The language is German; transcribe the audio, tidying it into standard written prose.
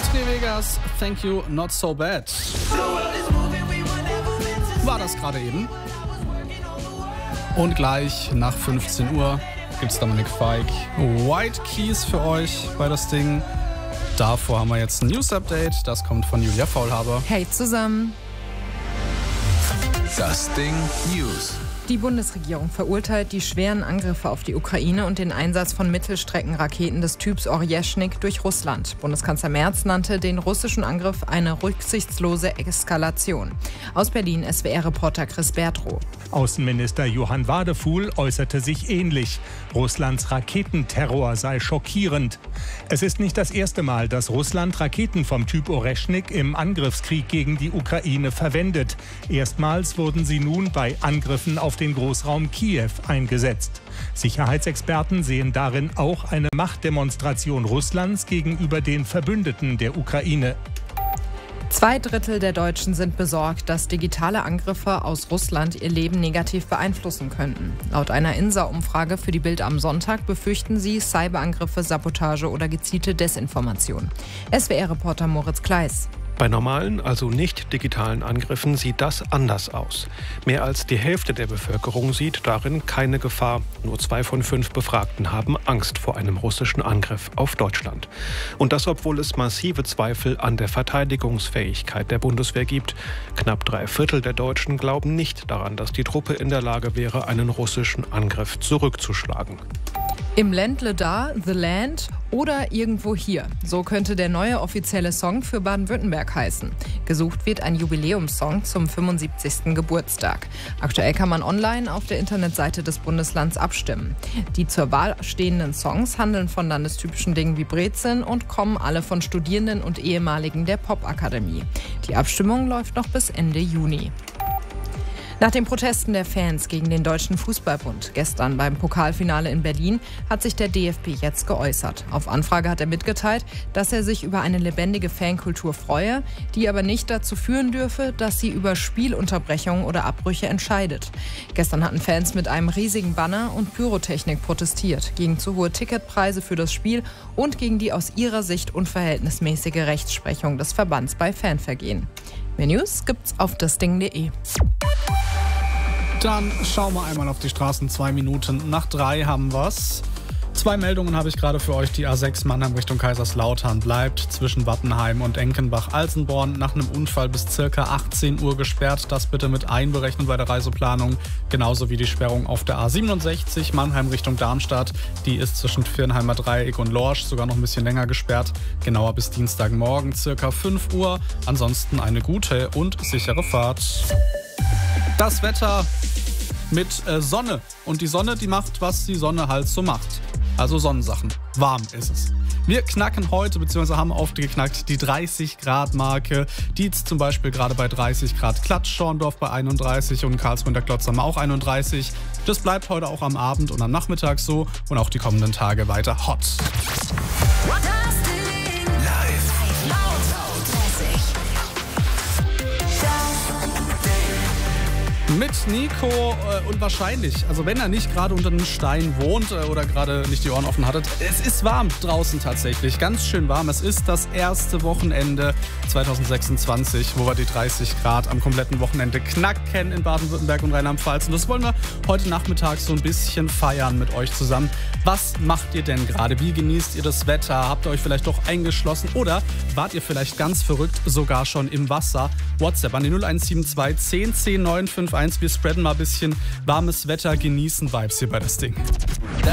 Tre Vegas, Thank You, Not So Bad. War das gerade eben. Und gleich nach 15 Uhr gibt's Dominik Fike. White Keys für euch bei das Ding. Davor haben wir jetzt ein News-Update. Das kommt von Julia Faulhaber. Hey zusammen. Das Ding News. Die Bundesregierung verurteilt die schweren Angriffe auf die Ukraine und den Einsatz von Mittelstreckenraketen des Typs Orjeschnik durch Russland. Bundeskanzler Merz nannte den russischen Angriff eine rücksichtslose Eskalation. Aus Berlin SWR-Reporter Chris Bertrow. Außenminister Johann Wadefuhl äußerte sich ähnlich. Russlands Raketenterror sei schockierend. Es ist nicht das erste Mal, dass Russland Raketen vom Typ Orjeschnik im Angriffskrieg gegen die Ukraine verwendet. Erstmals wurden sie nun bei Angriffen auf den Großraum Kiew eingesetzt. Sicherheitsexperten sehen darin auch eine Machtdemonstration Russlands gegenüber den Verbündeten der Ukraine. 2/3 der Deutschen sind besorgt, dass digitale Angriffe aus Russland ihr Leben negativ beeinflussen könnten. Laut einer INSA-Umfrage für die Bild am Sonntag befürchten sie Cyberangriffe, Sabotage oder gezielte Desinformation. SWR-Reporter Moritz Kleis. Bei normalen, also nicht digitalen Angriffen sieht das anders aus. Mehr als die Hälfte der Bevölkerung sieht darin keine Gefahr. Nur 2 von 5 Befragten haben Angst vor einem russischen Angriff auf Deutschland. Und das, obwohl es massive Zweifel an der Verteidigungsfähigkeit der Bundeswehr gibt. Knapp 3/4 der Deutschen glauben nicht daran, dass die Truppe in der Lage wäre, einen russischen Angriff zurückzuschlagen. Im Ländle da, The Land oder irgendwo hier. So könnte der neue offizielle Song für Baden-Württemberg heißen. Gesucht wird ein Jubiläumssong zum 75. Geburtstag. Aktuell kann man online auf der Internetseite des Bundeslands abstimmen. Die zur Wahl stehenden Songs handeln von landestypischen Dingen wie Brezeln und kommen alle von Studierenden und Ehemaligen der Popakademie. Die Abstimmung läuft noch bis Ende Juni. Nach den Protesten der Fans gegen den Deutschen Fußballbund gestern beim Pokalfinale in Berlin hat sich der DFB jetzt geäußert. Auf Anfrage hat er mitgeteilt, dass er sich über eine lebendige Fankultur freue, die aber nicht dazu führen dürfe, dass sie über Spielunterbrechungen oder Abbrüche entscheidet. Gestern hatten Fans mit einem riesigen Banner und Pyrotechnik protestiert, gegen zu hohe Ticketpreise für das Spiel und gegen die aus ihrer Sicht unverhältnismäßige Rechtsprechung des Verbands bei Fanvergehen. Mehr News gibt's auf dasding.de. Dann schauen wir einmal auf die Straßen. 2 Minuten nach 3 haben wir's. 2 Meldungen habe ich gerade für euch. Die A6 Mannheim Richtung Kaiserslautern bleibt zwischen Wattenheim und Enkenbach-Alsenborn nach einem Unfall bis ca. 18 Uhr gesperrt. Das bitte mit einberechnen bei der Reiseplanung. Genauso wie die Sperrung auf der A67 Mannheim Richtung Darmstadt. Die ist zwischen Viernheimer Dreieck und Lorsch sogar noch ein bisschen länger gesperrt. Genauer bis Dienstagmorgen ca. 5 Uhr. Ansonsten eine gute und sichere Fahrt. Das Wetter mit Sonne. Und die Sonne, die macht, was die Sonne halt so macht. Also Sonnensachen. Warm ist es. Wir knacken heute, beziehungsweise haben aufgeknackt, die 30-Grad-Marke. Dietz zum Beispiel gerade bei 30 Grad. Klatsch, Schorndorf bei 31 und Karlsruhe und der Klotz haben auch 31. Das bleibt heute auch am Abend und am Nachmittag so und auch die kommenden Tage weiter hot. Mit Nico und wahrscheinlich, also wenn er nicht gerade unter einem Stein wohnt oder gerade nicht die Ohren offen hattet, es ist warm draußen tatsächlich, ganz schön warm. Es ist das erste Wochenende 2026, wo wir die 30 Grad am kompletten Wochenende knacken in Baden-Württemberg und Rheinland-Pfalz. Und das wollen wir heute Nachmittag so ein bisschen feiern mit euch zusammen. Was macht ihr denn gerade? Wie genießt ihr das Wetter? Habt ihr euch vielleicht doch eingeschlossen oder wart ihr vielleicht ganz verrückt sogar schon im Wasser? WhatsApp an die 0172 10 10 951. Wir spreaden mal ein bisschen warmes Wetter, genießen Vibes hier bei das Ding.